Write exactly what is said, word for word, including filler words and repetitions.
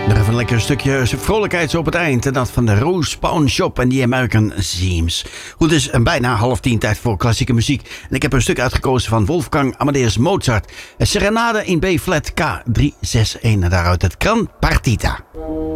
Nog even een lekker stukje vrolijkheid op het eind. En dat van de Rose Pawn Shop en die American Seams. Goed, het is bijna half tien, tijd voor klassieke muziek. En ik heb een stuk uitgekozen van Wolfgang Amadeus Mozart. Een serenade in B-flat K driehonderdzesenzestig. En daaruit het Gran Partita.